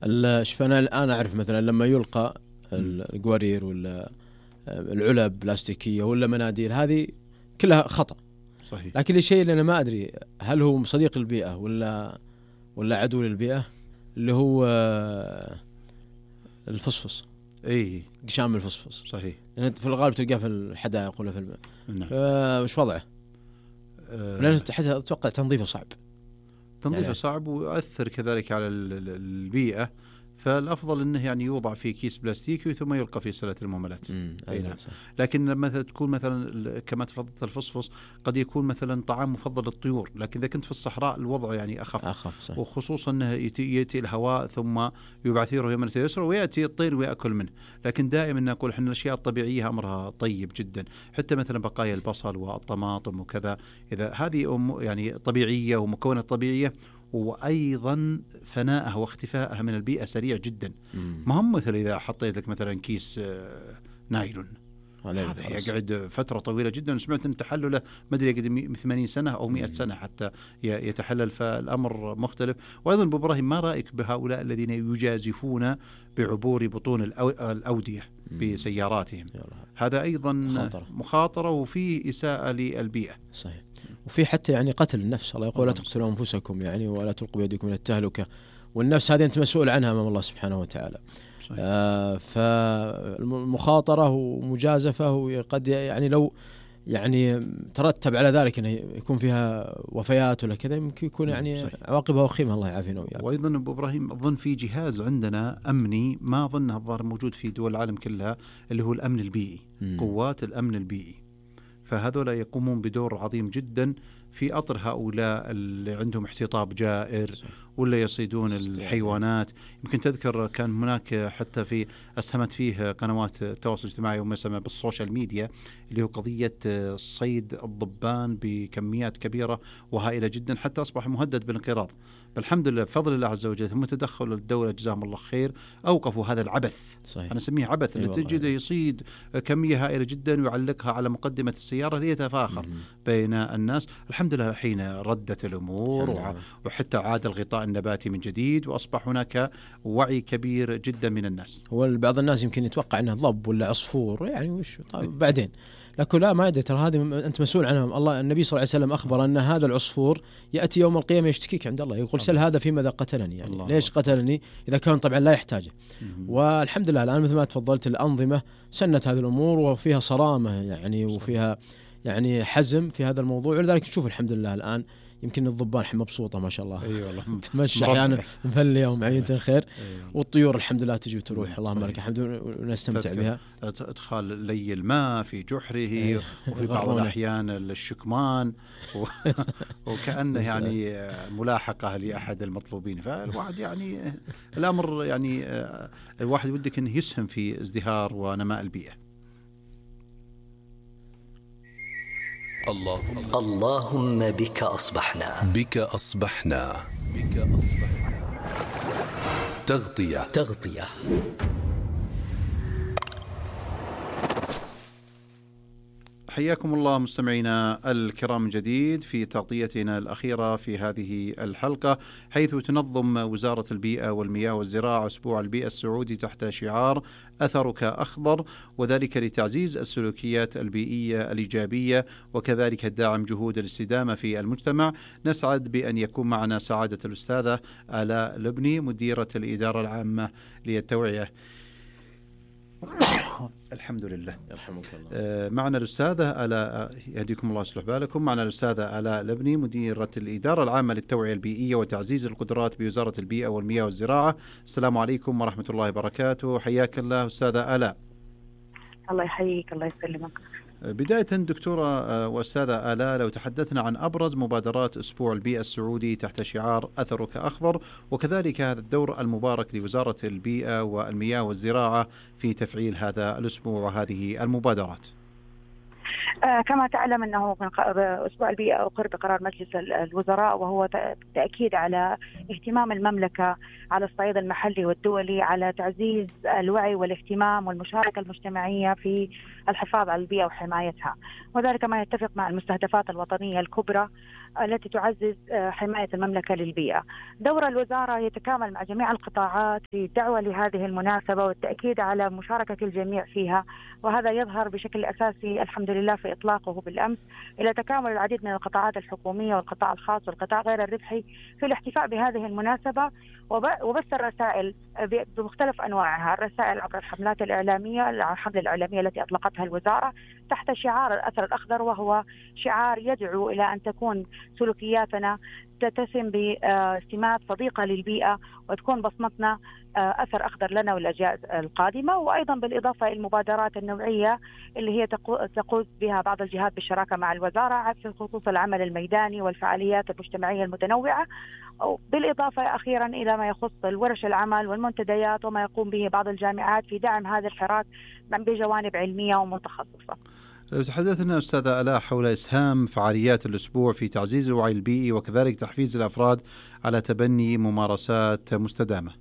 شوف أنا الآن أعرف مثلا لما يلقى القوارير ولا العلب بلاستيكية ولا مناديل، هذه كلها خطأ. صحيح. لكن الشيء اللي أنا ما أدري هل هو صديق البيئة ولا عدو للبيئة، اللي هو الفصفص. اي قشام الفصفص. صحيح. يعني في الغالب تلقاه في الحدائق ولا في الماء. نعم. وش وضعه؟ لأن حتى أتوقع تنظيفه صعب. تنظيفه يعني صعب ويؤثر كذلك على البيئة، فالأفضل أنه يعني يوضع في كيس بلاستيكي ثم يلقى في سلة المهملات. أي نعم. نعم. لكن لما تكون مثلا كما تفضلت الفصفص قد يكون مثلا طعام مفضل للطيور، لكن إذا كنت في الصحراء الوضع يعني أخف صحيح. وخصوصا أنه يأتي الهواء ثم يبعثره يمنة اليسرى ويأتي الطير ويأكل منه. لكن دائما نقول إحنا الأشياء الطبيعية أمرها طيب جدا، حتى مثلا بقايا البصل والطماطم وكذا، إذا هذه يعني طبيعية ومكونات طبيعية، وأيضا فناءها واختفائها من البيئة سريع جدا. ما هم مثل إذا حطيت لك مثلا كيس نايلون، هذا يقعد فترة طويلة جدا. سمعت أن تحلله مدري قد 80 سنة أو 100 سنة حتى يتحلل، فالأمر مختلف. وأيضا أبو إبراهيم، ما رأيك بهؤلاء الذين يجازفون بعبور بطون الأودية بسياراتهم؟ هذا أيضا مخاطرة وفيه إساءة للبيئة. صحيح. وفي حتى يعني قتل النفس، الله يقول لا تقتلوا أنفسكم يعني ولا تلقوا بيدكم إلى التهلكة، والنفس هذه أنت مسؤول عنها أمام الله سبحانه وتعالى. فالمخاطرة ومجازفة وقد يعني لو يعني ترتب على ذلك أنه يكون فيها وفيات ولا كذا، يمكن يكون يعني عواقبها وخيمة، الله يعافينا وياك. وأيضا أبو إبراهيم أظن في جهاز عندنا أمني ما أظنه الظاهر موجود في دول العالم كلها، اللي هو الأمن البيئي. قوات الأمن البيئي، فهذول يقومون بدور عظيم جدا في أطر هؤلاء اللي عندهم احتطاب جائر ولا يصيدون الحيوانات. يمكن تذكر كان هناك حتى في أسهمت فيه قنوات التواصل الاجتماعي وما يسمى بالسوشيال ميديا، اللي هو قضية صيد الضبان بكميات كبيرة وهائلة جدا، حتى أصبح مهدد بالانقراض. بالحمد لله بفضل الله عز وجل ثم تدخل الدولة جزاهم الله خير أوقفوا هذا العبث. صحيح. أنا أسميه عبث، اللي تجد يصيد كمية هائلة جدا ويعلقها على مقدمة السيارة ليتفاخر بين الناس. الحمد لله الحين ردت الأمور وحتى عاد الغطاء النباتي من جديد، وأصبح هناك وعي كبير جدا من الناس. وبعض الناس يمكن يتوقع أنه ضب ولا عصفور يعني وش طيب بعدين، لكن لا، ما يدري ترى هذه أنت مسؤول عنها. الله النبي صلى الله عليه وسلم أخبر أن هذا العصفور يأتي يوم القيامة يشتكيك عند الله، يقول سل هذا فيما قتلني، يعني ليش قتلني إذا كان طبعا لا يحتاجه. والحمد لله الآن مثل ما تفضلت الأنظمة سنت هذه الأمور وفيها صرامة يعني وفيها يعني حزم في هذا الموضوع، ولذلك نشوف الحمد لله الآن يمكن الضبان مبسوطة ما شاء الله. أي والله تمشي أحيانا مفلية ومعينة خير. والطيور الحمد لله تجي وتروح، اللهم لك الحمد ونستمتع بها. ادخال لي الماء في جحره وفي بعض الأحيان الشكمان وكأنه يعني ملاحقة لأحد المطلوبين. فالواحد يعني الأمر يعني الواحد ودك أنه يسهم في ازدهار ونماء البيئة. اللهم بك أصبحنا. تغطية. حياكم الله مستمعينا الكرام من جديد في تغطيتنا الأخيرة في هذه الحلقة، حيث تنظم وزارة البيئة والمياه والزراعة أسبوع البيئة السعودي تحت شعار أثرك أخضر، وذلك لتعزيز السلوكيات البيئية الإيجابية وكذلك الدعم جهود الاستدامة في المجتمع. نسعد بأن يكون معنا سعادة الأستاذة آلاء لبني مديرة الإدارة العامة للتوعية. الحمد لله يرحمك الله. معنا الأستاذة آلاء، يهديكم الله ويصلح بالكم، معنا الأستاذة آلاء لبني مديرة الإدارة العامة للتوعية البيئية وتعزيز القدرات بوزارة البيئة والمياه والزراعة. السلام عليكم ورحمة الله وبركاته، حياك الله أستاذة آلاء. الله يحييك، الله يسلمك. بداية دكتورة وأستاذة آلاء، لو تحدثنا عن أبرز مبادرات أسبوع البيئة السعودي تحت شعار أثرك أخضر، وكذلك هذا الدور المبارك لوزارة البيئة والمياه والزراعة في تفعيل هذا الأسبوع وهذه المبادرات. كما تعلم أنه من أسبوع البيئة أقر بقرار مجلس الوزراء، وهو تأكيد على اهتمام المملكة على الصعيد المحلي والدولي على تعزيز الوعي والاهتمام والمشاركة المجتمعية في الحفاظ على البيئة وحمايتها، وذلك ما يتفق مع المستهدفات الوطنية الكبرى التي تعزز حماية المملكة للبيئة. دور الوزارة يتكامل مع جميع القطاعات في الدعوة لهذه المناسبة والتأكيد على مشاركة الجميع فيها، وهذا يظهر بشكل أساسي الحمد لله في إطلاقه بالأمس إلى تكامل العديد من القطاعات الحكومية والقطاع الخاص والقطاع غير الربحي في الاحتفاء بهذه المناسبة، وبث الرسائل بمختلف أنواعها، الرسائل عبر الحملات الإعلامية، الحملة الإعلامية التي أطلقتها الوزارة تحت شعار الأثر الأخضر، وهو شعار يدعو إلى أن تكون سلوكياتنا تتسم بسمات صديقة للبيئة وتكون بصمتنا أثر أخضر لنا والأجيال القادمة، وأيضا بالإضافة إلى المبادرات النوعية اللي هي تقود بها بعض الجهات بالشراكة مع الوزارة في خصوص العمل الميداني والفعاليات المجتمعية المتنوعة، بالإضافة أخيرا إلى ما يخص الورش العمل والمنتديات وما يقوم به بعض الجامعات في دعم هذا الحراك بجوانب علمية ومتخصصة. لو تحدثنا أستاذة آلاء حول إسهام فعاليات الأسبوع في تعزيز الوعي البيئي وكذلك تحفيز الأفراد على تبني ممارسات مستدامة.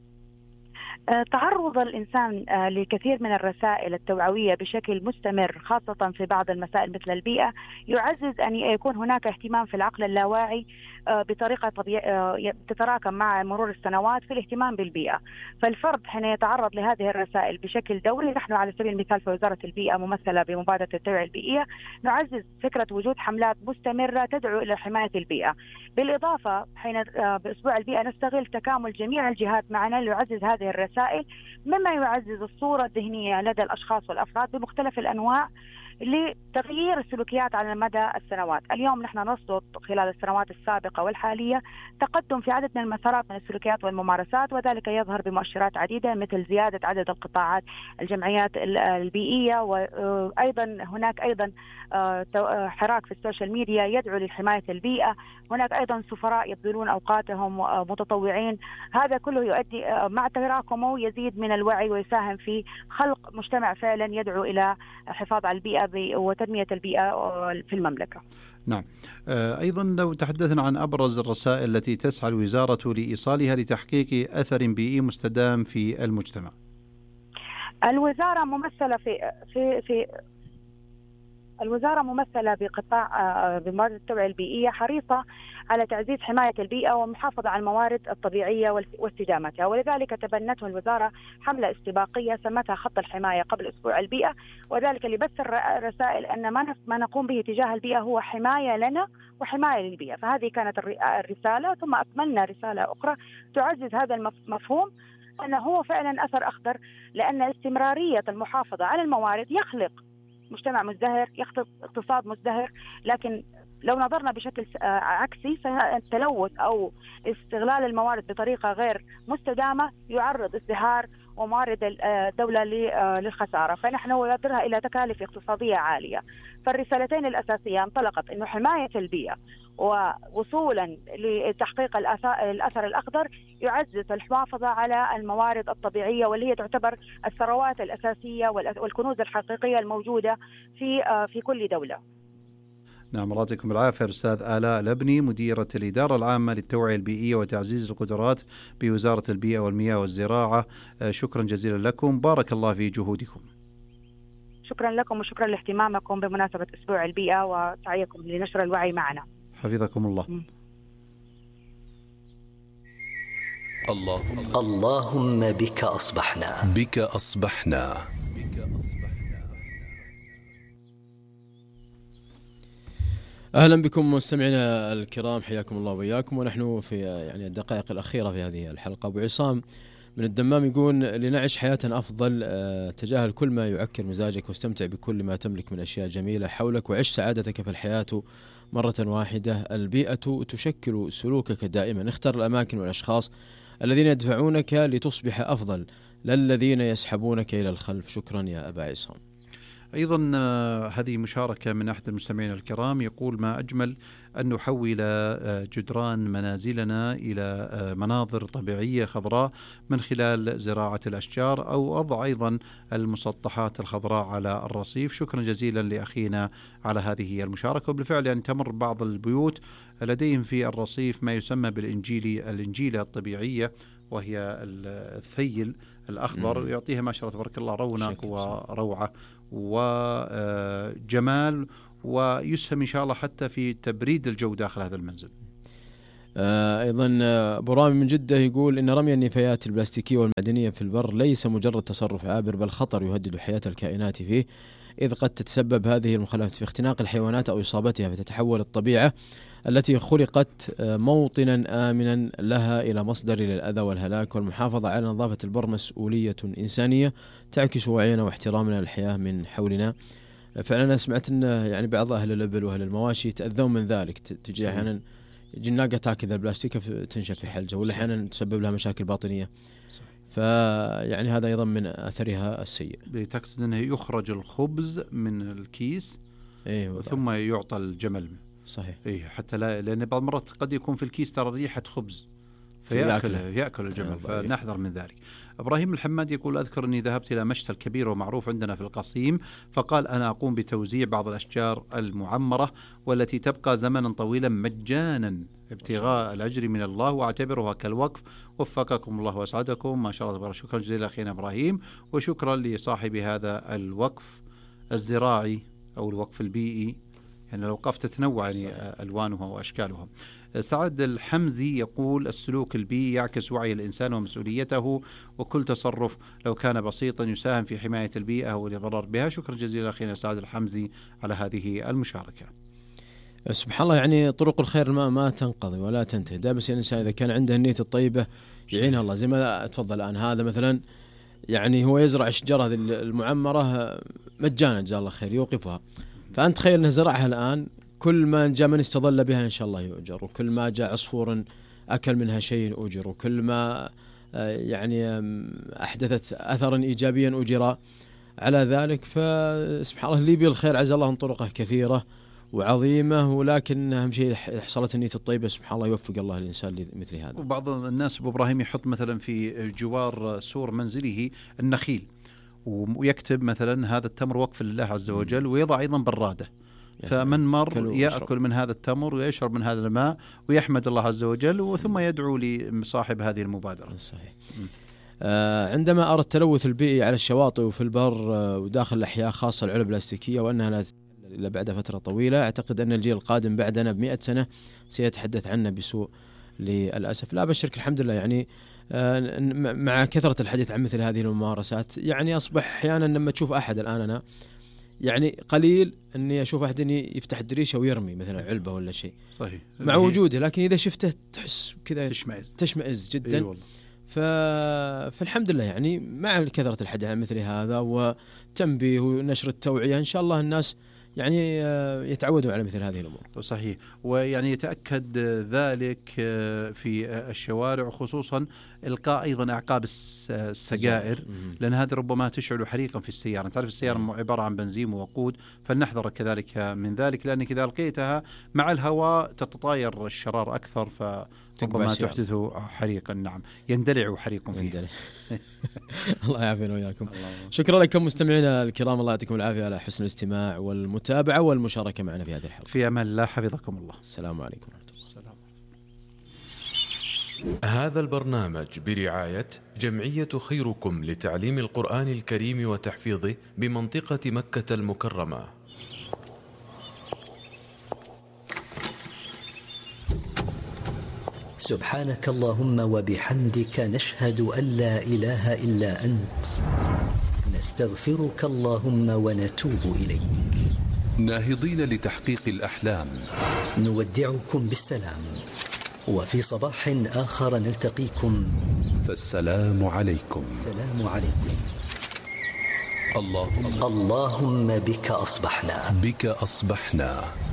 تعرض الإنسان لكثير من الرسائل التوعوية بشكل مستمر، خاصة في بعض المسائل مثل البيئة، يعزز أن يكون هناك اهتمام في العقل اللاواعي بطريقة تتراكم مع مرور السنوات في الاهتمام بالبيئة. فالفرد حين يتعرض لهذه الرسائل بشكل دوري، نحن على سبيل المثال في وزارة البيئة ممثلة بمبادرة التوعية البيئية نعزز فكرة وجود حملات مستمرة تدعو إلى حماية البيئة. بالإضافة حين بأسبوع البيئة نستغل تكامل جميع الجهات معنا ليعزز هذه الرسائل، مما يعزز الصورة الذهنية لدى الأشخاص والأفراد بمختلف الأنواع لتغيير السلوكيات على مدى السنوات. اليوم نحن نصدر خلال السنوات السابقة والحالية تقدم في عدد من المسارات من السلوكيات والممارسات، وذلك يظهر بمؤشرات عديدة مثل زيادة عدد القطاعات الجمعيات البيئية، وأيضا هناك أيضا حراك في السوشيال ميديا يدعو لحماية البيئة، هناك أيضا سفراء يبذلون أوقاتهم متطوعين. هذا كله يؤدي مع تراكمه يزيد من الوعي ويساهم في خلق مجتمع فعلا يدعو إلى الحفاظ على البيئة وتنمية البيئة في المملكة. نعم. أيضا لو تحدثنا عن أبرز الرسائل التي تسعى الوزارة لإيصالها لتحقيق أثر بيئي مستدام في المجتمع. الوزارة ممثلة بقطاع بمبادرة التوعية البيئية حريصة على تعزيز حماية البيئة ومحافظة على الموارد الطبيعية واستدامتها، ولذلك تبنته الوزارة حملة استباقية سمتها خط الحماية قبل أسبوع البيئة، وذلك لبث الرسائل أن ما نقوم به تجاه البيئة هو حماية لنا وحماية للبيئة. فهذه كانت الرسالة، ثم أكملنا رسالة أخرى تعزز هذا المفهوم أنه هو فعلا أثر أخضر، لأن استمرارية المحافظة على الموارد يخلق مجتمع مزدهر، يخلق اقتصاد مزدهر. لكن لو نظرنا بشكل عكسي، التلوث أو استغلال الموارد بطريقة غير مستدامة يعرض ازدهار وموارد الدولة للخسارة، فنحن ننظرها إلى تكاليف اقتصادية عالية. فالرسالتين الأساسية انطلقت إنه حماية البيئة ووصولا لتحقيق الأثر الأخضر يعزز الحفاظ على الموارد الطبيعية واللي هي تعتبر الثروات الأساسية والكنوز الحقيقية الموجودة في كل دولة. نعم، الله يعطيكم العافية. أستاذ آلاء لبني، مديرة الإدارة العامة للتوعية البيئية وتعزيز القدرات بوزارة البيئة والمياه والزراعة، شكرا جزيلا لكم، بارك الله في جهودكم. شكرا لكم وشكرا لاهتمامكم بمناسبة أسبوع البيئة وسعيكم لنشر الوعي معنا. حفظكم الله. اللهم بك أصبحنا. أهلا بكم مستمعينا الكرام، حياكم الله وإياكم، ونحن في الدقائق الأخيرة في هذه الحلقة. أبو عصام من الدمام يقول: لنعيش حياة أفضل تجاهل كل ما يعكر مزاجك واستمتع بكل ما تملك من أشياء جميلة حولك وعش سعادتك في الحياة مرة واحدة. البيئة تشكل سلوكك دائما، اختر الأماكن والأشخاص الذين يدفعونك لتصبح أفضل لا الذين يسحبونك إلى الخلف. شكرا يا أبا عصام. أيضا هذه مشاركة من أحد المستمعين الكرام، يقول: ما أجمل أن نحول جدران منازلنا إلى مناظر طبيعية خضراء من خلال زراعة الأشجار أو وضع أيضا المسطحات الخضراء على الرصيف. شكرا جزيلا لأخينا على هذه المشاركة. وبالفعل يعني تمر بعض البيوت لديهم في الرصيف ما يسمى الإنجيلة الطبيعية، وهي الثيل الأخضر، يعطيها ما شاء الله تبارك الله رونق وروعة وجمال، ويسهم إن شاء الله حتى في تبريد الجو داخل هذا المنزل. أيضا أبو رامي من جدة يقول إن رمي النفايات البلاستيكية والمعدنية في البر ليس مجرد تصرف عابر، بل خطر يهدد حياة الكائنات فيه، إذ قد تتسبب هذه المخلفات في اختناق الحيوانات أو إصابتها، فتتحول الطبيعة التي خلقت موطنا آمنا لها إلى مصدر للأذى والهلاك. والمحافظة على نظافة البر مسؤولية إنسانية تعكس وعينا واحترامنا للحياة من حولنا. فعلا أنا سمعت أن يعني بعض أهل الإبل وأهل المواشي يتأذون من ذلك، تجي أحيانا جناقة تاكل البلاستيك تنشف في حلجة، ولا أحيانا تسبب لها مشاكل باطنية. فيعني هذا أيضا من أثرها السيء. بتقصد أنه يخرج الخبز من الكيس ثم يعطى الجمل. صحيح. حتى لأن بعض المرات قد يكون في الكيس ترى ريحة خبز فيأكل الجمل، فنحذر من ذلك. إبراهيم الحماد يقول: أذكر أني ذهبت إلى مشتل كبير ومعروف عندنا في القصيم، فقال: أنا أقوم بتوزيع بعض الأشجار المعمرة والتي تبقى زمنا طويلا مجانا ابتغاء الأجر من الله، وأعتبرها كالوقف. وفقكم الله وأسعدكم. ما شاء الله. شكرا جزيلا أخينا إبراهيم، وشكرا لصاحب هذا الوقف الزراعي أو الوقف البيئي، يعني الأوقاف تتنوع يعني ألوانها وأشكالها. سعد الحمزي يقول: السلوك البيئي يعكس وعي الإنسان ومسؤوليته، وكل تصرف لو كان بسيطا يساهم في حماية البيئة والإضرار بها. شكرا جزيلا أخينا سعد الحمزي على هذه المشاركة. سبحان الله، يعني طرق الخير ما تنقضي ولا تنتهي. دائما الإنسان إذا كان عنده النية الطيبة يعينها الله. زي ما تفضل الآن هذا مثلا، يعني هو يزرع الشجرة المعمرة مجانا جزاه الله خير، يوقفها. فأنت تخيل أنه زرعها الآن، كل ما جاء من استظل بها إن شاء الله يؤجر، وكل ما جاء عصفور أكل منها شيء أجر، وكل ما يعني أحدثت أثرا إيجابيا أجر على ذلك. فسبحان الله، اللي بالخير عز الله طرقه كثيرة وعظيمة، ولكن أهم شيء حصلت النية الطيبة سبحان الله يوفق الله الإنسان لمثل هذا. وبعض الناس أبو إبراهيم يحط مثلا في جوار سور منزله النخيل، ويكتب مثلا: هذا التمر وقف لله عز وجل، ويضع أيضا برادة، فمن مر يأكل من هذا التمر ويشرب من هذا الماء ويحمد الله عز وجل، وثم يدعو لصاحب هذه المبادرة. صحيح. عندما أرى التلوث البيئي على الشواطئ وفي البر وداخل الأحياء، خاصة العلب البلاستيكية، وأنها لا إلا بعد فترة طويلة، أعتقد أن الجيل القادم بعدنا ب100 سنة سيتحدث عنا بسوء للأسف. لا بشرك الحمد لله، يعني مع كثرة الحديث عن مثل هذه الممارسات، يعني أصبح أحيانا لما تشوف أحد الآن، أنا يعني قليل أني أشوف أحد أني يفتح الدريشة ويرمي مثلا علبة ولا شيء. صحيح. مع وجوده، لكن إذا شفته تحس كذا تشمئز جدا. فالحمد لله، يعني مع كثرة الحديث عن مثل هذا وتنبيه ونشر التوعية، إن شاء الله الناس يعني يتعودوا على مثل هذه الأمور. صحيح. ويعني يتأكد ذلك في الشوارع، خصوصا إلقاء أيضا أعقاب السجائر، لأن هذه ربما تشعل حريقا في السيارة. تعرف السيارة عبارة عن بنزين ووقود، فلنحذر كذلك من ذلك، لأنك إذا ألقيتها مع الهواء تتطاير الشرار أكثر، فربما تحدث حريقا. نعم، يندلع حريق فيه. الله يعافينا وإياكم. شكرا لكم مستمعينا الكرام، الله يعطيكم العافية على حسن الاستماع والمتابعة والمشاركة معنا في هذه الحلقة. في أمان الله، حفظكم الله. السلام عليكم ورحمة الله. هذا البرنامج برعاية جمعية خيركم لتعليم القرآن الكريم وتحفيظه بمنطقة مكة المكرمة. سبحانك اللهم وبحمدك، نشهد أن لا إله إلا أنت، نستغفرك اللهم ونتوب إليك. ناهضين لتحقيق الأحلام، نودعكم بالسلام، وفي صباح آخر نلتقيكم، فالسلام عليكم. السلام عليكم. اللهم بك أصبحنا. بك أصبحنا.